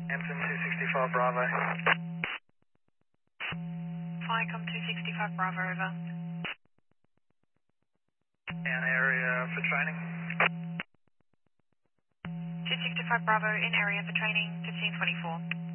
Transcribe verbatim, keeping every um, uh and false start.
Hampton two sixty-five Bravo. Flycom two sixty-five Bravo, over. An area for training. two sixty-five Bravo, in area for training, fifteen twenty-four.